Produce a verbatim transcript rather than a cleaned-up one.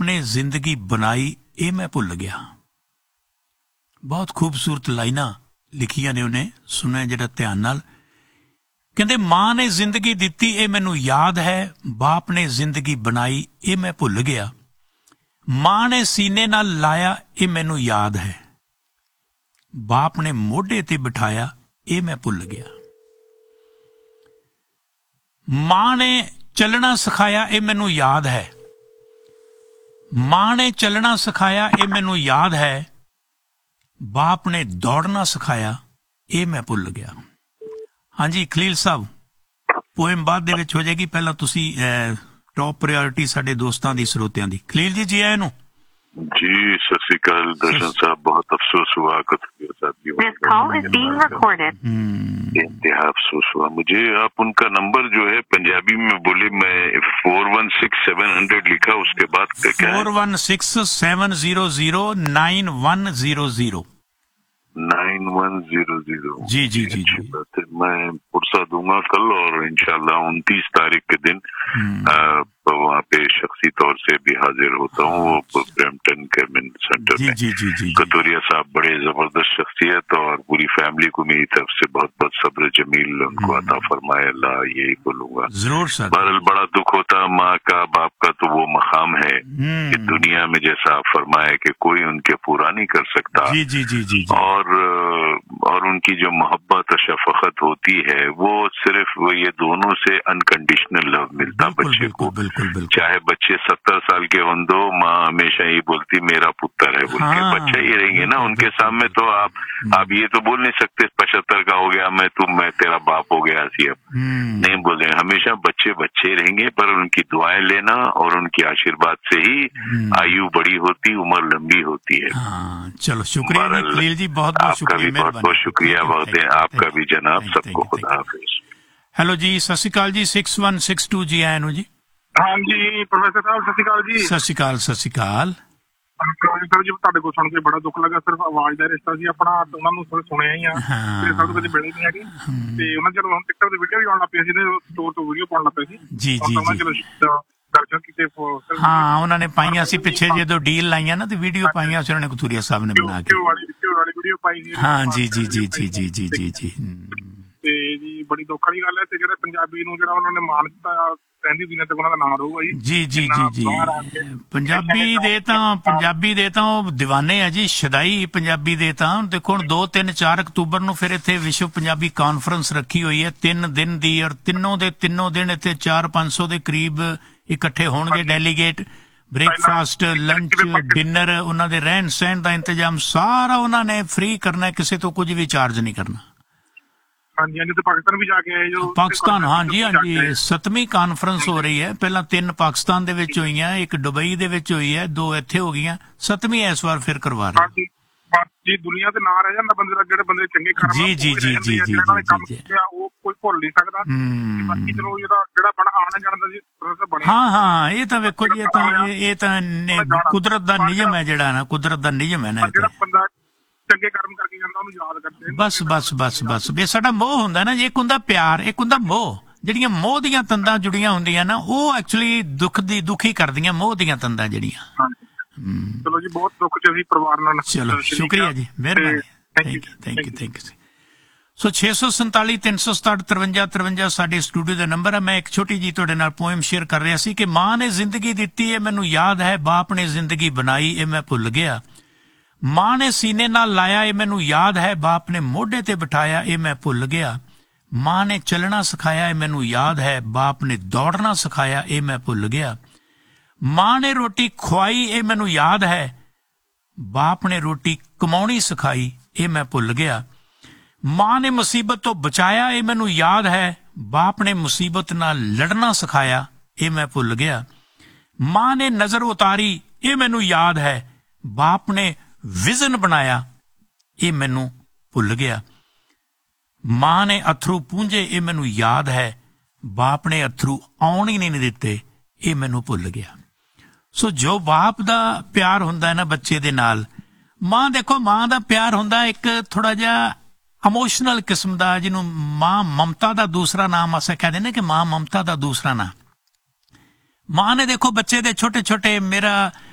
ने जिंदगी बनाई ये मैं भुल गया। बहुत खूबसूरत लाइना लिखिया ने उन्हें, सुने जरा ध्यान नाल। कहते मां ने जिंदगी दिती ये मैनू याद है, बाप ने जिंदगी बनाई ये मैं भुल गया। मां ने सीने नाल लाया ये मैनू याद है, बाप ने मोढे ते बिठाया ये मैं भुल गया। मां ने चलना सिखाया ये मैनू याद है, मां ने चलना सिखाया ये मैनू याद है, बाप ने दौड़ना सिखाया ये मैं भुल गया। हाँ जी खलील साहब, पोएम बाद दे विच हो जाएगी, पहला तुसी टॉप प्रायोरिटी साडे दोस्तां दी श्रोतियां दी। खलील जी जी आए नु जी, सत श्री अकाल दर्शन साहब, बहुत अफसोस हुआ इंतहा अफसोस हुआ मुझे। आप उनका नंबर जो है पंजाबी में बोले, मैं four one six seven hundred लिखा, उसके बाद क्या four one six seven zero zero nine one zero zero nine one zero zero जी जी जी जी बात है। मैं पुरसा दूंगा कल, और इंशाल्लाह उनतीस तारीख के दिन वहाँ पे शख्सी तौर से भी हाजिर होता हूँ। वो ब्रैम्पटन कम्युनिटी सेंटर जी, में जी, जी, जी, कतूरिया साहब बड़े जबरदस्त शख्सियत, और पूरी फैमिली को मेरी तरफ से बहुत बहुत सब्र जमील उनको अता फरमाए अल्लाह, यही बोलूंगा। जरूर सर। बहरहाल बड़ा दुख होता माँ का बाप का, तो वो मकाम है कि दुनिया में जैसा आप फरमाए कि कोई उनके पूरा नहीं कर सकता। जी जी जी जी, जी। और और उनकी जो मोहब्बत और शफकत होती है वो सिर्फ वो ये दोनों से अनकंडीशनल लव मिलता बच्चे को। बिल्कुल बिल्कुल। चाहे बच्चे सत्तर साल के हों दो, माँ हमेशा ये बोलती मेरा पुत्र है बोल के। हाँ, बच्चा ही रहेंगे ना उनके सामने, तो आप आप ये तो बोल नहीं सकते पचहत्तर का हो गया मैं तुम मैं तेरा बाप हो गया ऐसी, अब नहीं बोले। हमेशा बच्चे बच्चे रहेंगे, पर उनकी दुआएं लेना और उनके आशीर्वाद से ही आयु बड़ी होती, उम्र लंबी होती है। हाँ, चलो शुक्रिया खलील जी, बहुत बहुत आपका भी बहुत बहुत शुक्रिया, बहुत है आपका भी जनाब, सबको खुदा हाफिज। हेलो जी, सत श्री अकाल जी, सिक्स वन सिक्स टू जी आए नु जी। हाँ जी प्रोफेसर साहब सत श्री अकाल जी। सत श्री अकाल सत श्री अकाल ਸਰ ਜੀ, ਤੁਹਾਡੇ ਕੋਲ ਸੁਣ ਕੇ ਬੜਾ ਦੁੱਖ ਲੱਗਾ। ਸਿਰਫ ਆਵਾਜ਼ ਦਾ ਰਿਸ਼ਤਾ ਸੀ ਆਪਣਾ, ਉਹਨਾਂ ਨੂੰ ਸੁਣਿਆ ਹੀ ਆ, ਤੇ ਸਾਨੂੰ ਕਦੇ ਮਿਲੇ ਨਹੀਂ ਹੈਗੇ। ਤੇ ਉਹਨਾਂ ਚਲੋ ਹੁਣ ਟਿਕਟੋਕ ਤੇ ਵੀਡੀਓ ਵੀ ਆਉਣ ਲੱਗ ਪਈ ਸੀ, ਸਟੋਰ ਤੋਂ ਵੀਡੀਓ ਪਾਉਣ ਲੱਗ ਪਏ ਸੀ। ਜੀ ਜੀ ਦਰਸ਼ਨ ਕੀਤੇ। ਹਾਂ, ਉਹਨਾਂ ਨੇ ਪਾਈਆਂ ਸੀ ਪਿੱਛੇ ਜਦੋਂ ਡੀਲ ਲਾਈਆਂ ਨਾ, ਤੇ ਵੀਡੀਓ ਪਾਈਆਂ ਸੀ ਉਹਨਾਂ ਨੇ ਕਤੂਰੀਆ ਸਾਹਿਬ ਨੇ ਬਣਾ ਕੇ। ਵਾਲੀ ਵੀਡੀਓ ਪਾਈ ਸੀ। ਹਾਂ ਜੀ ਜੀ ਜੀ ਜੀ ਜੀ ਜੀ ਜੀ ਜੀ ਤੇ ਜੀ ਬੜੀ ਦੁੱਖ ਵਾਲੀ ਗੱਲ ਹੈ। ਤੇ ਜਿਹੜੇ ਪੰਜਾਬੀ ਨੂੰ ਜਿਹੜਾ ਉਹਨਾਂ ਨੇ ਮਾਣ ਦਿੱਤਾ ਰਹਿੰਦੀ ਦੁਨੀਆ ਤੇ, ਉਹਨਾਂ ਦਾ ਨਾਮ ਰਹੂਗਾ ਜੀ ਜੀ ਜੀ ਜੀ ਜੀ। ਪੰਜਾਬੀ ਦੇ ਤਾਂ ਪੰਜਾਬੀ ਦੇ ਤਾਂ ਉਹ دیਵਾਨੇ ਆ ਜੀ, ਸ਼ਦਾਈ ਪੰਜਾਬੀ ਦੇ ਤਾਂ। ਦੇਖੋ ਹੁਣ ਦੋ ਤਿੰਨ ਚਾਰ ਅਕਤੂਬਰ ਨੂੰ ਫਿਰ ਇੱਥੇ ਵਿਸ਼ਵ ਪੰਜਾਬੀ ਕਾਨਫਰੰਸ ਰੱਖੀ ਹੋਈ ਹੈ, ਤਿੰਨ ਦਿਨ ਦੀ, ਔਰ ਤਿੰਨੋਂ ਦੇ ਤਿੰਨੋਂ ਦਿਨ ਇੱਥੇ ਚਾਰ ਪੰਜ ਸੌ ਦੇ ਕਰੀਬ ਇਕੱਠੇ ਹੋਣਗੇ ਡੈਲੀਗੇਟ। ਬ੍ਰੇਕਫਾਸਟ, ਲੰਚ, ਡਿਨਰ, ਉਹਨਾਂ ਦੇ ਰਹਿਣ ਸਹਿਣ ਦਾ ਇੰਤਜ਼ਾਮ ਸਾਰਾ ਉਹਨਾਂ ਨੇ ਫ੍ਰੀ ਕਰਨਾ, ਕਿਸੇ ਤੋਂ ਕੁਝ ਵੀ ਚਾਰਜ ਨਹੀਂ ਕਰਨਾ। ਹਾਂਜੀ ਹਾਂਜੀ, ਤੇ ਪਾਕਿਸਤਾਨ ਵੀ ਜਾ ਕੇ ਆਏ ਜੋ। ਪਾਕਿਸਤਾਨ, ਹਾਂਜੀ ਹਾਂਜੀ, ਸੱਤਵੀਂ ਕਾਨਫਰੰਸ ਹੋ ਰਹੀ ਹੈ। ਪਹਿਲਾਂ ਤਿੰਨ ਪਾਕਿਸਤਾਨ ਦੇ ਵਿੱਚ ਹੋਈਆਂ, ਇੱਕ ਦੁਬਈ ਦੇ ਵਿੱਚ ਹੋਈ ਹੈ, ਦੋ ਇੱਥੇ ਹੋ ਗਈਆਂ, ਸੱਤਵੀਂ ਇਸ ਵਾਰ ਫਿਰ ਕਰਵਾ ਰਹੇ ਜੀ। ਦੁਨੀਆ ਤੇ ਨਾਂ ਰਹਿ ਜਾਂਦਾ ਬੰਦੇ ਦਾ, ਜਿਹੜੇ ਬੰਦੇ ਚੰਗੇ ਕੰਮ ਜੀ ਜੀ ਜੀ ਜੀ ਜੀ ਉਹ ਕੋਈ ਭੁੱਲ ਨਹੀਂ ਸਕਦਾ। ਬਾਕੀ ਚਲੋ ਜਿਹੜਾ ਜਿਹੜਾ ਬਣਾ ਆਉਣਾ ਜਾਣਦਾ ਜੀ ਬਣਿਆ। ਹਾਂ ਹਾਂ, ਇਹ ਤਾਂ ਵੇਖੋ ਜੀ, ਇਹ ਤਾਂ ਇਹ ਤਾਂ ਕੁਦਰਤ ਦਾ ਨਿਯਮ ਹੈ, ਜਿਹੜਾ ਨਾ ਕੁਦਰਤ ਦਾ ਨਿਯਮ ਹੈ ਨਾ। ਜਿਹੜਾ ਬੰਦਾ ਚੰਗੇ ਕਰਮ ਕਰਕੇ ਜਾਂਦਾ ਉਹਨੂੰ ਯਾਦ ਕਰਦੇ। ਬਸ ਬਸ ਬਸ ਬਸ ਇਹ ਸਾਡਾ ਮੋਹ ਹੁੰਦਾ ਨਾ ਜੀ, ਇੱਕ ਹੁੰਦਾ ਪਿਆਰ, ਇੱਕ ਹੁੰਦਾ ਮੋਹ। ਜਿਹੜੀਆਂ ਮੋਹ ਦੀਆਂ ਤੰਦਾਂ ਜੁੜੀਆਂ ਹੁੰਦੀਆਂ ਨਾ, ਉਹ ਐਕਚੁਅਲੀ ਦੁੱਖ ਦੀ ਦੁਖੀ ਕਰਦੀਆਂ, ਮੋਹ ਦੀਆਂ ਤੰਦਾਂ ਜਿਹੜੀਆਂ। ਚਲੋ ਜੀ, ਬਹੁਤ ਦੁੱਖ ਚ ਅਸੀਂ ਪਰਿਵਾਰ ਨਾਲ। ਚਲੋ ਸ਼ੁਕਰੀਆ ਜੀ, ਮਿਹਰਬਾਨੀ, thank you thank you thank you. ਸੋ ਛੇ ਸੌ ਸੰਤਾਲੀ ਤਿੰਨ ਸੌ ਸਤਾਹਠ ਤਰਵੰਜਾ ਤਰਵੰਜਾ ਸਾਡੇ ਸਟੂਡੀਓ ਦਾ ਨੰਬਰ ਹੈ। ਮੈਂ ਇੱਕ ਛੋਟੀ ਜੀ ਤੁਹਾਡੇ ਨਾਲ ਪੋਇਮ ਸ਼ੇਅਰ ਕਰ ਰਿਹਾ ਸੀ ਕਿ ਮਾਂ ਨੇ ਜ਼ਿੰਦਗੀ ਦਿੱਤੀ ਇਹ ਮੈਨੂੰ ਯਾਦ ਹੈ, ਬਾਪ ਨੇ ਜ਼ਿੰਦਗੀ ਬਣਾਈ ਇਹ ਮੈਂ ਭੁੱਲ ਗਿਆ। ਮਾਂ ਨੇ ਸੀਨੇ ਨਾਲ ਲਾਇਆ ਇਹ ਮੈਨੂੰ ਯਾਦ ਹੈ, ਬਾਪ ਨੇ ਮੋਢੇ ਤੇ ਬਿਠਾਇਆ ਇਹ ਮੈਂ ਭੁੱਲ ਗਿਆ। ਮਾਂ ਨੇ ਚੱਲਣਾ ਸਿਖਾਇਆ ਇਹ ਮੈਨੂੰ ਯਾਦ ਹੈ, ਬਾਪ ਨੇ ਦੌੜਨਾ ਸਿਖਾਇਆ ਇਹ ਮੈਂ ਭੁੱਲ ਗਿਆ। ਮਾਂ ਨੇ ਰੋਟੀ ਖਵਾਈ ਇਹ ਮੈਨੂੰ ਯਾਦ ਹੈ, ਬਾਪ ਨੇ ਰੋਟੀ ਕਮਾਉਣੀ ਸਿਖਾਈ ਇਹ ਮੈਂ ਭੁੱਲ ਗਿਆ। ਮਾਂ ਨੇ ਮੁਸੀਬਤ ਤੋਂ ਬਚਾਇਆ ਇਹ ਮੈਨੂੰ ਯਾਦ ਹੈ, ਬਾਪ ਨੇ ਮੁਸੀਬਤ ਨਾਲ ਲੜਨਾ ਸਿਖਾਇਆ ਇਹ ਮੈਂ ਭੁੱਲ ਗਿਆ। ਮਾਂ ਨੇ ਨਜ਼ਰ ਉਤਾਰੀ ਇਹ ਮੈਨੂੰ ਯਾਦ ਹੈ, ਬਾਪ ਨੇ ਵਿਜ਼ਨ ਬਣਾਇਆ ਇਹ ਮੈਨੂੰ ਭੁੱਲ ਗਿਆ। ਮਾਂ ਨੇ ਅਥਰੂ ਪੂੰਝੇ ਇਹ ਮੈਨੂੰ ਯਾਦ ਹੈ, ਬਾਪ ਨੇ ਅਥਰੂ ਆਉਣ ਹੀ ਨਹੀਂ ਦਿੱਤੇ ਇਹ ਮੈਨੂੰ ਭੁੱਲ ਗਿਆ। ਸੋ ਜੋ ਬਾਪ ਦਾ ਪਿਆਰ ਹੁੰਦਾ ਹੈ ਨਾ ਬੱਚੇ ਦੇ ਨਾਲ, ਮਾਂ ਦੇਖੋ ਮਾਂ ਦਾ ਪਿਆਰ ਹੁੰਦਾ ਇੱਕ ਥੋੜਾ ਜਿਹਾ ਇਮੋਸ਼ਨਲ ਕਿਸਮ ਦਾ, ਜਿਹਨੂੰ ਮਾਂ ਮਮਤਾ ਦਾ ਦੂਸਰਾ ਨਾਮ ਅਸੀਂ ਕਹਿੰਦੇ ਨੇ ਕਿ ਮਾਂ ਮਮਤਾ ਦਾ ਦੂਸਰਾ ਨਾਮ। ਮਾਂ ਨੇ ਦੇਖੋ ਬੱਚੇ ਦੇ ਛੋਟੇ ਛੋਟੇ, ਮੇਰਾ